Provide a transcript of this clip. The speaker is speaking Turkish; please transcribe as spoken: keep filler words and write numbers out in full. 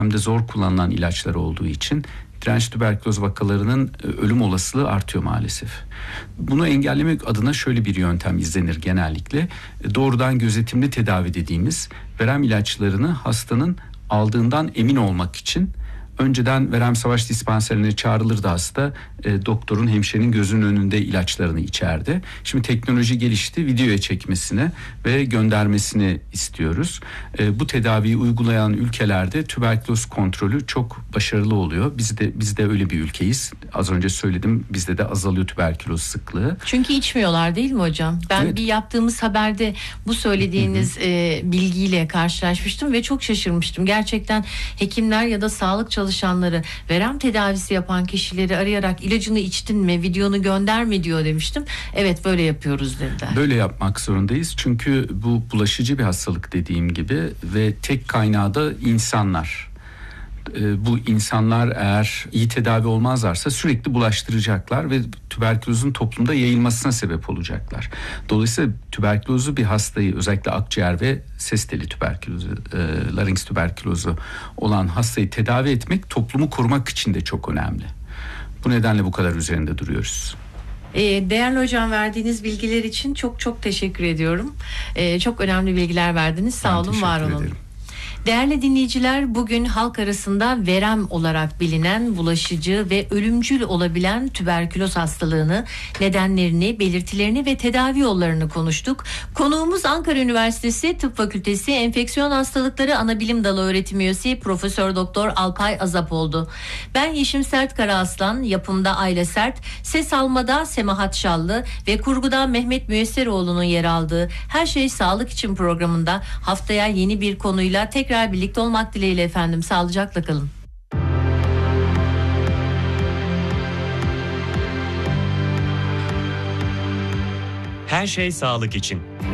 hem de zor kullanılan ilaçlar olduğu için dirençli tüberküloz vakalarının ölüm olasılığı artıyor maalesef. Bunu engellemek adına şöyle bir yöntem izlenir genellikle. Doğrudan gözetimli tedavi dediğimiz verem ilaçlarını hastanın aldığından emin olmak için önceden verem savaş dispanserine çağrılırdı hasta. E, doktorun, hemşirenin gözünün önünde ilaçlarını içerdi. Şimdi teknoloji gelişti. Videoya çekmesini ve göndermesini istiyoruz. E, bu tedaviyi uygulayan ülkelerde tüberküloz kontrolü çok başarılı oluyor. Biz de biz de öyle bir ülkeyiz. Az önce söyledim. Bizde de azalıyor tüberküloz sıklığı. Çünkü içmiyorlar değil mi hocam? Ben evet. bir yaptığımız haberde bu söylediğiniz e, bilgiyle karşılaşmıştım ve çok şaşırmıştım. Gerçekten hekimler ya da sağlık çalışanları verem tedavisi yapan kişileri arayarak ilacını içtin mi, videonu gönderme diyor demiştim. Evet, böyle yapıyoruz dediler. Böyle yapmak zorundayız çünkü bu bulaşıcı bir hastalık dediğim gibi ve tek kaynağı da insanlar. Ee, bu insanlar eğer iyi tedavi olmazlarsa sürekli bulaştıracaklar ve tüberkülozun toplumda yayılmasına sebep olacaklar. Dolayısıyla tüberkülozlu bir hastayı, özellikle akciğer ve ses teli tüberkülozu, e, larynx tüberkülozu olan hastayı tedavi etmek toplumu korumak için de çok önemli. Bu nedenle bu kadar üzerinde duruyoruz. Ee, değerli hocam, verdiğiniz bilgiler için çok çok teşekkür ediyorum. Ee, çok önemli bilgiler verdiniz. Sağ ben olun, var olun. Ederim. Değerli dinleyiciler, bugün halk arasında verem olarak bilinen bulaşıcı ve ölümcül olabilen tüberküloz hastalığını, nedenlerini, belirtilerini ve tedavi yollarını konuştuk. Konuğumuz Ankara Üniversitesi Tıp Fakültesi Enfeksiyon Hastalıkları Anabilim Dalı Öğretim Üyesi Profesör Doktor Alpay Azap oldu. Ben Yeşim Sert Karaaslan, yapımda Ayla Sert, ses almada Semahat Şallı ve kurguda Mehmet Müyesseroğlu'nun yer aldığı Her Şey Sağlık için programında haftaya yeni bir konuyla tekrar Tekrar birlikte olmak dileğiyle efendim. Sağlıcakla kalın. Her şey sağlık için.